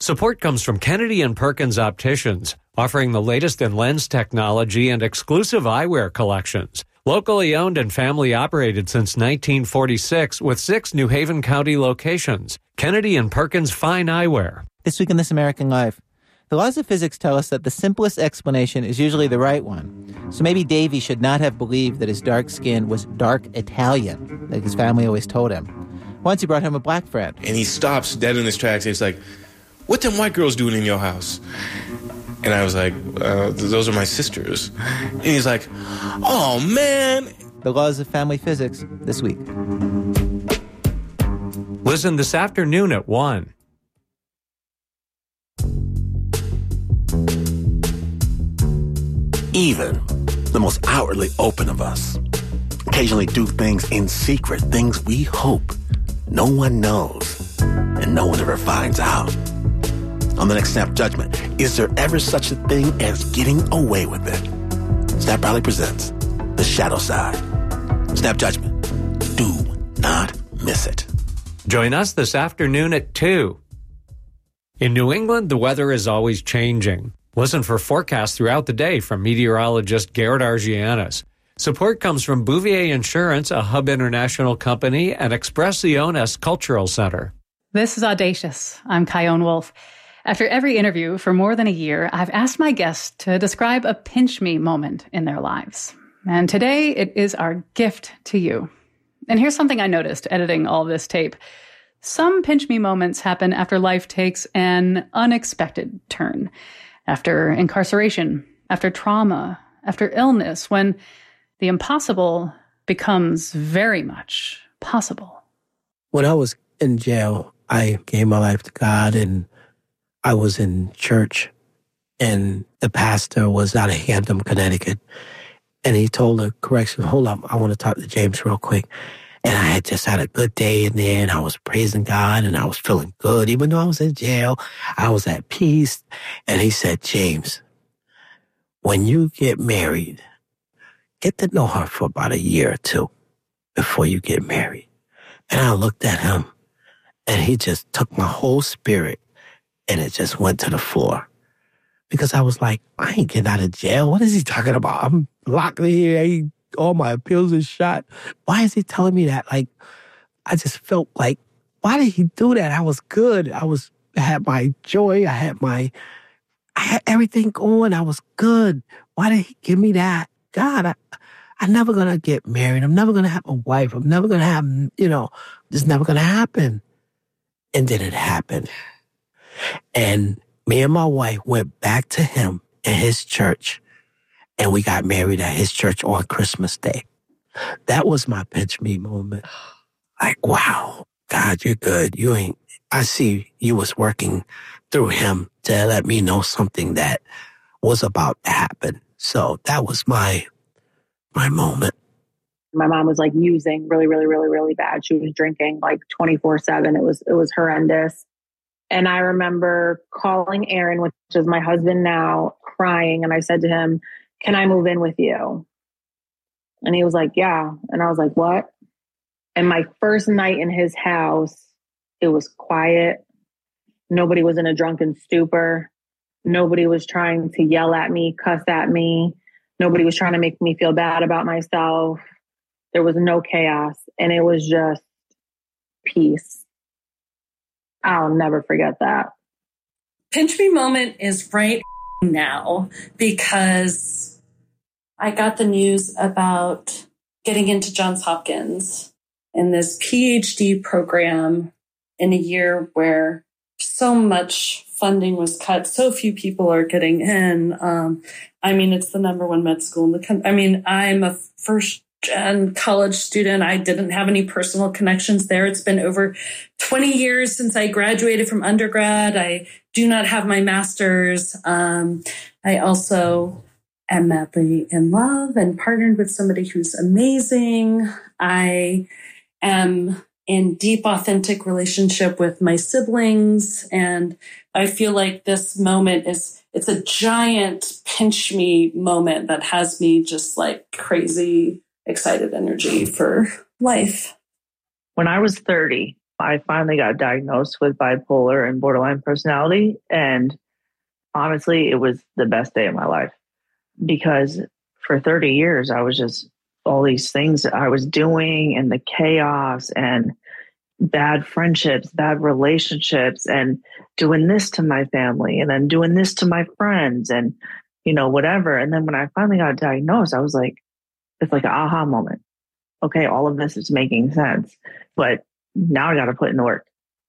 Support comes from Kennedy and Perkins Opticians, offering the latest in lens technology and exclusive eyewear collections. Locally owned and family operated since 1946 with 6 New Haven County locations. Kennedy and Perkins Fine Eyewear. This week in This American Life, the laws of physics tell us that the simplest explanation is usually the right one. So maybe Davy should not have believed that his dark skin was dark Italian, like his family always told him. Once he brought home a black friend. And he stops dead in his tracks and he's like, "What them white girls doing in your house?" And I was like, "Those are my sisters." And he's like, "Oh, man." The laws of family physics this week. Listen this afternoon at 1. Even the most outwardly open of us occasionally do things in secret, things we hope no one knows and no one ever finds out. On the next Snap Judgment, is there ever such a thing as getting away with it? Snap proudly presents The Shadow Side. Snap Judgment. Do not miss it. Join us this afternoon at 2. In New England, the weather is always changing. Listen for forecasts throughout the day from meteorologist Garrett Argianis. Support comes from Bouvier Insurance, a Hub International company, and Expressiones Cultural Center. This is Audacious. I'm Kyone Wolf. After every interview for more than a year, I've asked my guests to describe a pinch me moment in their lives. And today it is our gift to you. And here's something I noticed editing all this tape. Some pinch me moments happen after life takes an unexpected turn. After incarceration, after trauma, after illness, when the impossible becomes very much possible. When I was in jail, I gave my life to God, and I was in church, and the pastor was out of Hampton, Connecticut, and he told the correction, "Hold up, I want to talk to James real quick." And I had just had a good day in there, and I was praising God, and I was feeling good. Even though I was in jail, I was at peace. And he said, "James, when you get married, get to know her for about a year or two before you get married." And I looked at him, and he just took my whole spirit, and it just went to the floor. Because I was like, I ain't getting out of jail. What is he talking about? I'm locked in here. All my appeals are shot. Why is he telling me that? Like, I just felt like, why did he do that? I was good. I had my joy. I had everything going. I was good. Why did he give me that? God, I'm never going to get married. I'm never going to have a wife. I'm never going to have, it's never going to happen. And then it happened. And me and my wife went back to him in his church, and we got married at his church on Christmas Day. That was my pinch me moment. Like, wow, God, you're good. I see you was working through him to let me know something that was about to happen. So that was my moment. My mom was like using really, really, really, really bad. She was drinking like 24/7. It was horrendous. And I remember calling Aaron, which is my husband now, crying. And I said to him, "Can I move in with you?" And he was like, "Yeah." And I was like, "What?" And my first night in his house, it was quiet. Nobody was in a drunken stupor. Nobody was trying to yell at me, cuss at me. Nobody was trying to make me feel bad about myself. There was no chaos. And it was just peace. I'll never forget that. Pinch me moment is right now, because I got the news about getting into Johns Hopkins in this PhD program in a year where so much funding was cut. So few people are getting in. It's the #1 med school in the country. I'm a first-gen college student. I didn't have any personal connections there. It's been over 20 years since I graduated from undergrad. I do not have my master's. I also am madly in love and partnered with somebody who's amazing. I am in deep, authentic relationship with my siblings. And I feel like this moment it's a giant pinch me moment that has me just like crazy excited energy for life. When I was 30, I finally got diagnosed with bipolar and borderline personality. And honestly, it was the best day of my life because for 30 years, I was just all these things that I was doing and the chaos and bad friendships, bad relationships, and doing this to my family and then doing this to my friends and, whatever. And then when I finally got diagnosed, I was like, it's like an aha moment. Okay, all of this is making sense, but now I got to put in the work,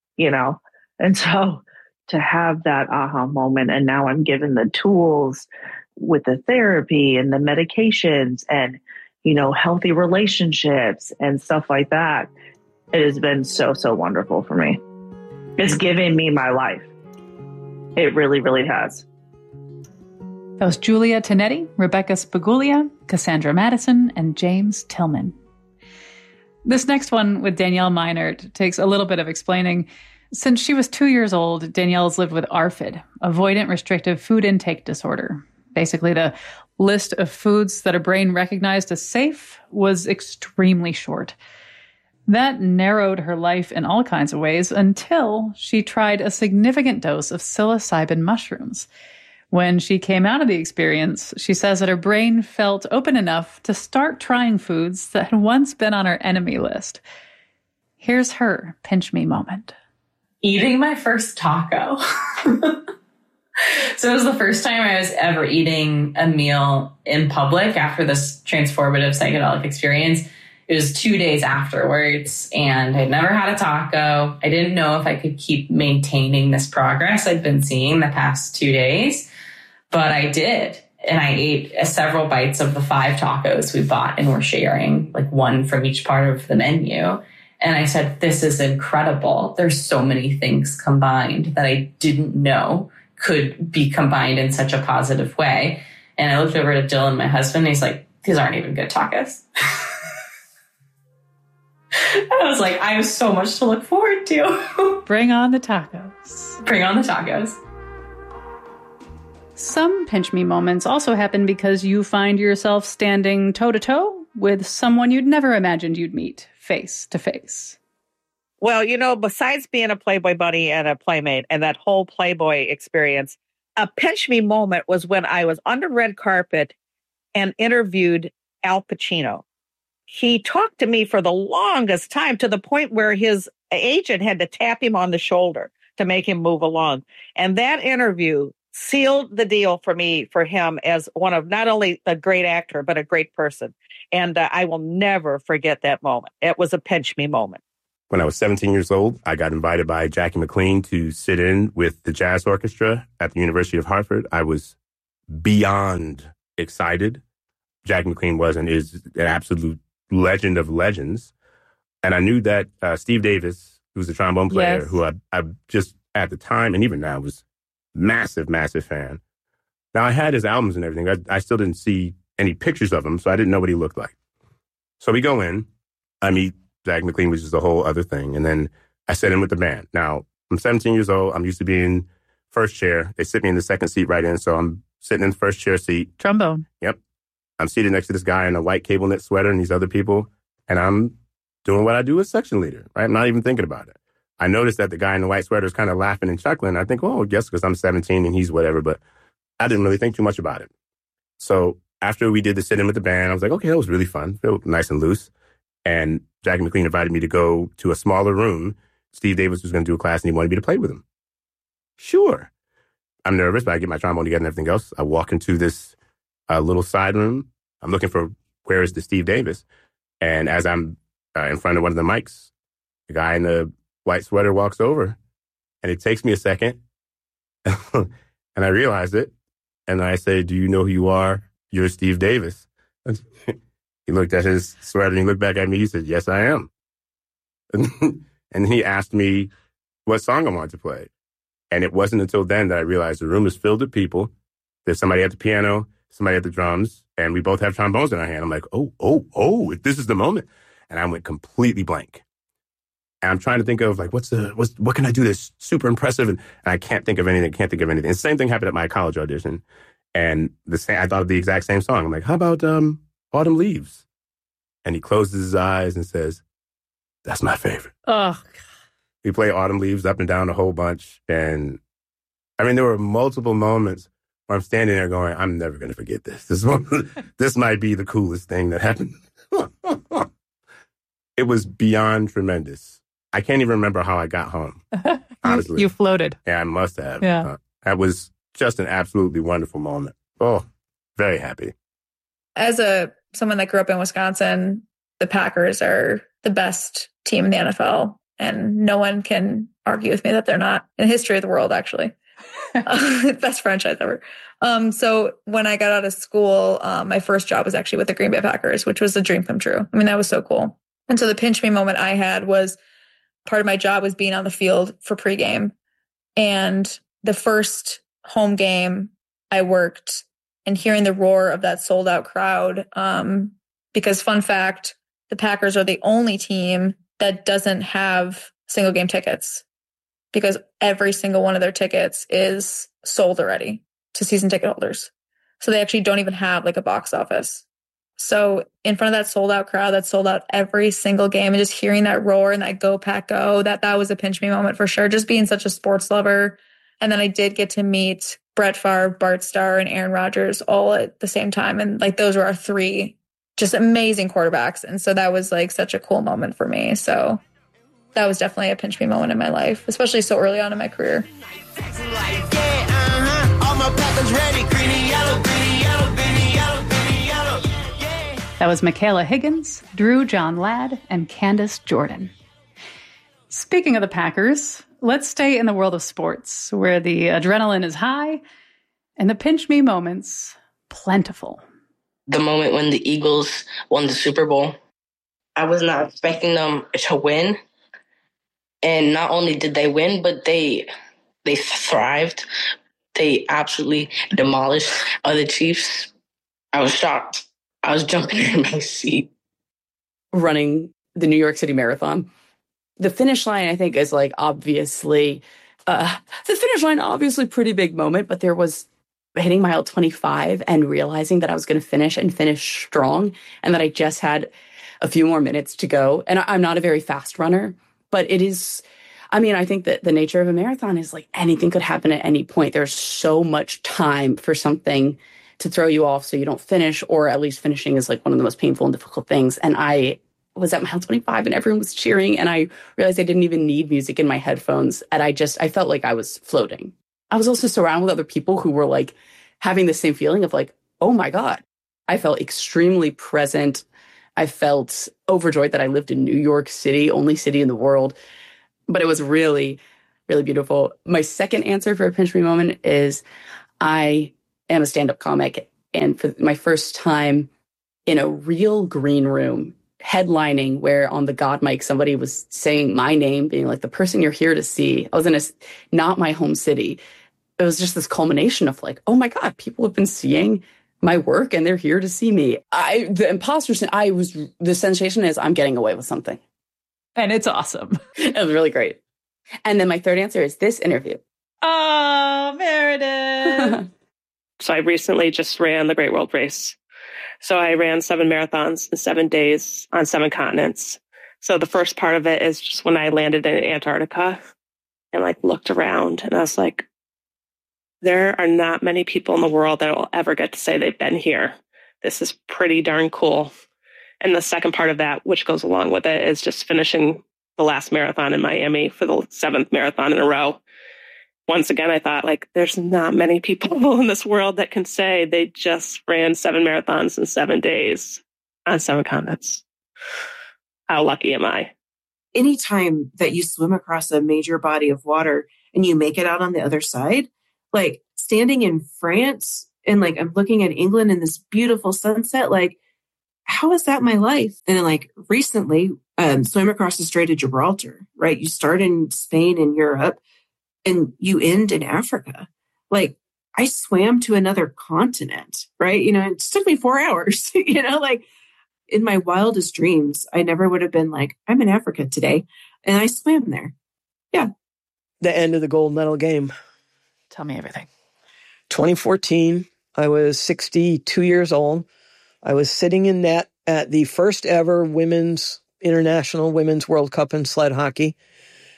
And so to have that aha moment, and now I'm given the tools with the therapy and the medications and, healthy relationships and stuff like that. It has been so, so wonderful for me. It's given me my life. It really, really has. That was Julia Tonetti, Rebecca Spaguglia, Cassandra Madison, and James Tillman. This next one with Danielle Meinert takes a little bit of explaining. Since she was 2 years old, Danielle has lived with ARFID, Avoidant Restrictive Food Intake Disorder. Basically, the list of foods that her brain recognized as safe was extremely short. That narrowed her life in all kinds of ways until she tried a significant dose of psilocybin mushrooms. When she came out of the experience, she says that her brain felt open enough to start trying foods that had once been on her enemy list. Here's her pinch me moment. Eating my first taco. So it was the first time I was ever eating a meal in public after this transformative psychedelic experience. It was 2 days afterwards, and I'd never had a taco. I didn't know if I could keep maintaining this progress I'd been seeing the past 2 days, but I did. And I ate several bites of the 5 tacos we bought and were sharing, like one from each part of the menu. And I said, this is incredible. There's so many things combined that I didn't know could be combined in such a positive way. And I looked over at Dylan, my husband, and he's like, these aren't even good tacos. I was like, I have so much to look forward to. Bring on the tacos. Bring on the tacos. Some pinch me moments also happen because you find yourself standing toe-to-toe with someone you'd never imagined you'd meet face to face. Well, besides being a Playboy bunny and a Playmate and that whole Playboy experience, a pinch me moment was when I was on the red carpet and interviewed Al Pacino. He talked to me for the longest time to the point where his agent had to tap him on the shoulder to make him move along. And that interview sealed the deal for me, for him as one of not only a great actor, but a great person. And I will never forget that moment. It was a pinch me moment. When I was 17 years old, I got invited by Jackie McLean to sit in with the jazz orchestra at the University of Hartford. I was beyond excited. Jackie McLean was and is an absolute legend of legends. And I knew that Steve Davis, who was a trombone player, yes, who I just at the time and even now was massive, massive fan. Now, I had his albums and everything. I still didn't see any pictures of him, so I didn't know what he looked like. So we go in, I meet Jack McLean, which is a whole other thing. And then I sit in with the band. Now, I'm 17 years old. I'm used to being first chair. They sit me in the second seat right in. So I'm sitting in the first chair seat. Trombone. Yep. I'm seated next to this guy in a white cable knit sweater and these other people. And I'm doing what I do as section leader, right? I'm not even thinking about it. I noticed that the guy in the white sweater is kind of laughing and chuckling. I think, oh, I guess because I'm 17 and he's whatever. But I didn't really think too much about it. So after we did the sit-in with the band, I was like, okay, that was really fun. Felt nice and loose. And Jackie McLean invited me to go to a smaller room. Steve Davis was going to do a class and he wanted me to play with him. Sure. I'm nervous, but I get my trombone together and everything else. I walk into this little side room. I'm looking for where is the Steve Davis. And as I'm in front of one of the mics, the guy in the white sweater walks over. And it takes me a second. And I realize it. And I say, do you know who you are? You're Steve Davis. He looked at his sweater and he looked back at me. He said, yes, I am. And he asked me what song I wanted to play. And it wasn't until then that I realized the room is filled with people. There's somebody at the piano, somebody at the drums, and we both have trombones in our hand. I'm like, oh, this is the moment. And I went completely blank. And I'm trying to think of like, what can I do that's super impressive? And I can't think of anything. And the same thing happened at my college audition. And I thought of the exact same song. I'm like, how about Autumn Leaves? And he closes his eyes and says, that's my favorite. Oh, We played Autumn Leaves up and down a whole bunch. And I mean, there were multiple moments where I'm standing there going, I'm never going to forget this. This might be the coolest thing that happened. It was beyond tremendous. I can't even remember how I got home, honestly. You floated. Yeah, I must have. Yeah. That was just an absolutely wonderful moment. Oh, very happy. As someone that grew up in Wisconsin, the Packers are the best team in the NFL, and no one can argue with me that they're not. In the history of the world, actually. Best franchise ever. So when I got out of school, my first job was actually with the Green Bay Packers, which was a dream come true. I mean, that was so cool. And so the pinch me moment I had was part of my job was being on the field for pregame. And the first home game I worked and hearing the roar of that sold out crowd. Because fun fact, the Packers are the only team that doesn't have single game tickets, because every single one of their tickets is sold already to season ticket holders. So they actually don't even have like a box office. So in front of that sold out crowd that sold out every single game, and just hearing that roar and that go Pack go, that was a pinch me moment for sure. Just being such a sports lover. And then I did get to meet Brett Favre, Bart Starr, and Aaron Rodgers all at the same time. And like, those were our three just amazing quarterbacks. And so that was like such a cool moment for me. So that was definitely a pinch me moment in my life, especially so early on in my career. That was Michaela Higgins, Drew John Ladd, and Candace Jordan. Speaking of the Packers, let's stay in the world of sports, where the adrenaline is high and the pinch me moments plentiful. The moment when the Eagles won the Super Bowl, I was not expecting them to win. And not only did they win, but they thrived. They absolutely demolished the Chiefs. I was shocked. I was jumping in my seat. Running the New York City Marathon. The finish line, I think, is like obviously, pretty big moment, but there was hitting mile 25 and realizing that I was going to finish strong, and that I just had a few more minutes to go. And I'm not a very fast runner, but it is, I mean, I think that the nature of a marathon is like anything could happen at any point. There's so much time for something to throw you off so you don't finish, or at least finishing is like one of the most painful and difficult things. And I was at mile 25 and everyone was cheering, and I realized I didn't even need music in my headphones. And I felt like I was floating. I was also surrounded with other people who were like having the same feeling of like, oh my God. I felt extremely present. I felt overjoyed that I lived in New York City, only city in the world. But it was really, really beautiful. My second answer for a pinch me moment is I am a stand-up comic. And for my first time in a real green room, headlining, where on the God mic, somebody was saying my name, being like, the person you're here to see. I was in not my home city. It was just this culmination of like, oh my God, people have been seeing my work and they're here to see me. The sensation is I'm getting away with something. And it's awesome. It was really great. And then my third answer is this interview. Oh, Meredith. So I recently just ran the Great World Race. So I ran 7 marathons in 7 days on 7 continents. So the first part of it is just when I landed in Antarctica and like looked around, and I was like, there are not many people in the world that will ever get to say they've been here. This is pretty darn cool. And the second part of that, which goes along with it, is just finishing the last marathon in Miami for the 7th marathon in a row. Once again, I thought, like, there's not many people in this world that can say they just ran 7 marathons in 7 days on 7 continents. How lucky am I? Anytime that you swim across a major body of water and you make it out on the other side, like standing in France and like I'm looking at England in this beautiful sunset, like, how is that my life? And then like recently, swim across the Strait of Gibraltar, right? You start in Spain and Europe and you end in Africa. Like I swam to another continent, right? You know, it took me 4 hours, you know, like in my wildest dreams, I never would have been like, I'm in Africa today. And I swam there. Yeah. The end of the gold medal game. Tell me everything. 2014, I was 62 years old. I was sitting in net at the first ever International Women's World Cup in sled hockey.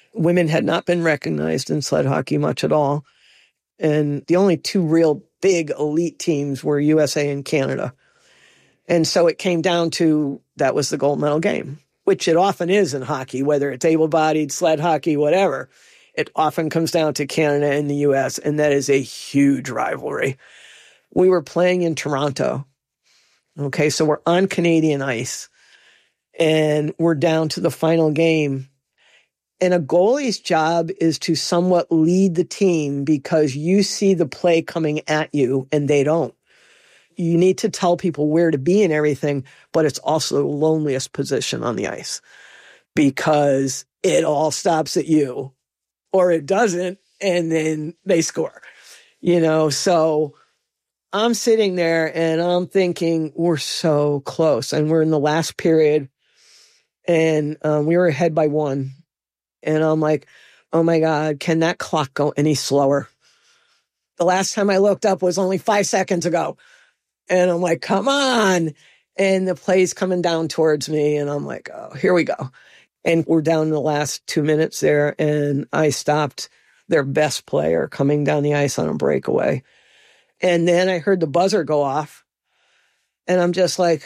Women had not been recognized in sled hockey much at all. And the only two real big elite teams were USA and Canada. And so it came down to that was the gold medal game, which it often is in hockey, whether it's able-bodied, sled hockey, whatever. It often comes down to Canada and the US, and that is a huge rivalry. We were playing in Toronto. Okay, so we're on Canadian ice, and we're down to the final game. And a goalie's job is to somewhat lead the team because you see the play coming at you, and they don't. You need to tell people where to be and everything, but it's also the loneliest position on the ice because it all stops at you or it doesn't, and then they score, So I'm sitting there and I'm thinking, we're so close. And we're in the last period and we were ahead by 1. And I'm like, oh my God, can that clock go any slower? The last time I looked up was only 5 seconds ago. And I'm like, come on. And the play's coming down towards me. And I'm like, oh, here we go. And we're down the last 2 minutes there. And I stopped their best player coming down the ice on a breakaway. And then I heard the buzzer go off. And I'm just like,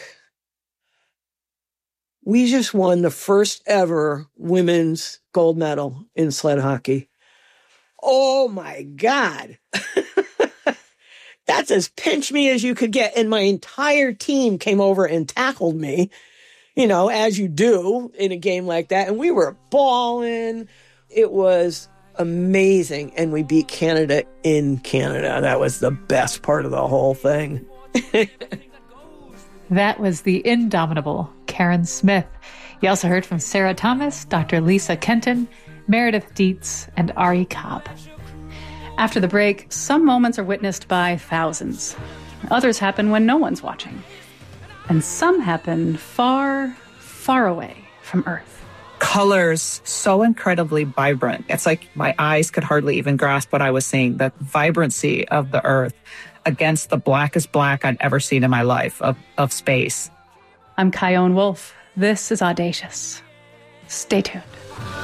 we just won the first ever women's gold medal in sled hockey. Oh my God. That's as pinch me as you could get. And my entire team came over and tackled me, as you do in a game like that. And we were balling. It was amazing. And we beat Canada in Canada. That was the best part of the whole thing. That was the indomitable Karen Smith. You also heard from Sarah Thomas, Dr. Lisa Kenton, Meredith Dietz, and Ari Cobb. After the break, some moments are witnessed by thousands. Others happen when no one's watching. And some happen far, far away from Earth. Colors so incredibly vibrant. It's like my eyes could hardly even grasp what I was seeing. The vibrancy of the Earth against the blackest black I'd ever seen in my life of space. I'm Chion Wolf. This is Audacious. Stay tuned.